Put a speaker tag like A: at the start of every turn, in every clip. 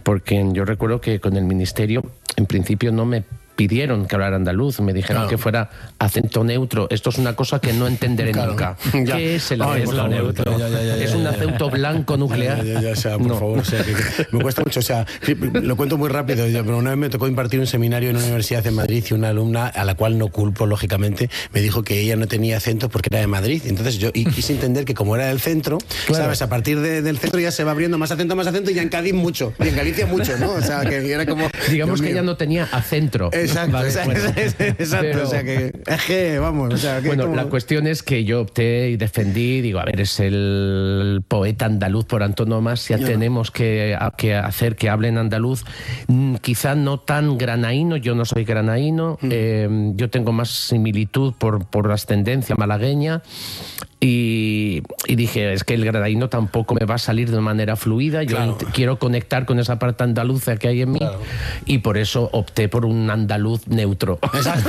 A: porque yo recuerdo que con el ministerio, en principio no me pidieron que hablara andaluz, me dijeron que fuera acento neutro. Esto es una cosa que no entenderé nunca. ¿Qué es el acento neutro? Es un acento blanco nuclear.
B: O sea, por favor, o sea, que me cuesta mucho, o sea, lo cuento muy rápido, pero una vez me tocó impartir un seminario en una universidad en Madrid y una alumna, a la cual no culpo, lógicamente, me dijo que ella no tenía acento porque era de Madrid. Entonces yo quise entender que como era del centro, ¿sabes? A partir del centro ya se va abriendo más acento, y ya en Cádiz mucho, y en Galicia mucho, ¿no? O sea, que era como...
A: Digamos que ella no tenía acentro.
B: Exacto,
A: vale,
B: exacto,
A: pero,
B: o sea que es que, vamos, o sea, que
A: bueno,
B: como...
A: la cuestión es que yo opté y defendí, digo, a ver, es el poeta andaluz por antonomasia, tenemos que hacer que hablen andaluz, quizá no tan granaíno, yo no soy granaíno, yo tengo más similitud por ascendencia malagueña. Y dije, es que el granaíno tampoco me va a salir de manera fluida, yo quiero conectar con esa parte andaluza que hay en mí, y por eso opté por un andaluz neutro.
B: Exacto.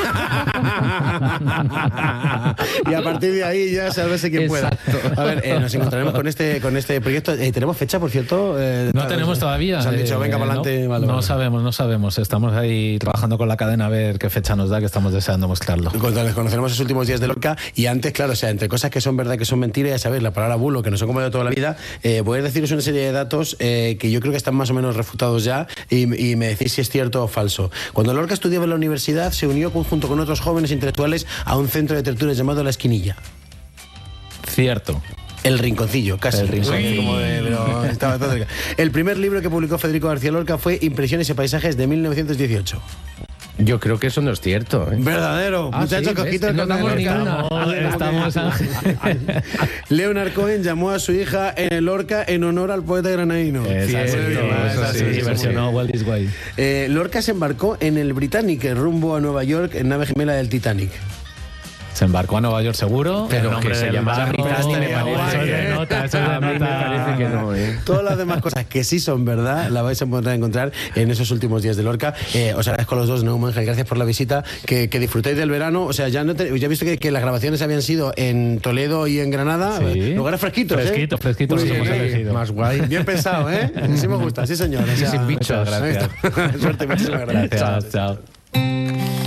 B: Y a partir de ahí ya sálvese quien pueda. A ver, nos encontraremos con este proyecto. ¿Tenemos fecha, por cierto?
C: No tenemos todavía.
B: Nos han dicho, venga, para adelante.
C: No sabemos. Estamos ahí trabajando con la cadena a ver qué fecha nos da, que estamos deseando mostrarlo.
B: Conoceremos los últimos días de Lorca, y antes, claro, o sea, entre cosas que son verdad, que son mentiras, ya sabéis, la palabra bulo, que nos ha acompañado toda la vida, voy a deciros una serie de datos que yo creo que están más o menos refutados ya, y me decís si es cierto o falso. Cuando Lorca estudiaba en la universidad, se unió junto con otros jóvenes intelectuales a un centro de tertulias llamado La Esquinilla.
C: Cierto.
B: El Rinconcillo, casi.
C: El Rinconcillo.
B: Como estaba todo cerca. El primer libro que publicó Federico García Lorca fue Impresiones y Paisajes, de 1918.
A: Yo creo que eso no es cierto.
B: Verdadero. Muchachos, cojitos.
A: No damos ninguna.
C: Estamos
B: Leonard Cohen llamó a su hija en el Lorca en honor al poeta granadino.
C: Versionó Walt Disney.
B: Lorca se embarcó en el Britannic rumbo a Nueva York en nave gemela del Titanic.
C: Se embarcó a Nueva York seguro,
A: pero que se llamaba Britannic me parece que no.
B: Todas las demás cosas que sí son verdad la vais a poder encontrar en esos últimos días de Lorca. Os agradezco a los dos, Neumann, gracias por la visita, que disfrutéis del verano. O sea, ya he visto que las grabaciones habían sido en Toledo y en Granada, lugares fresquitos.
C: Fresquitos los hemos elegido.
A: Más guay.
B: Bien pensado, ¿eh? Sí me gusta, sí señor.
A: Sin bichos.
B: Gracias. Suerte, muchísimas gracias.
C: Chao.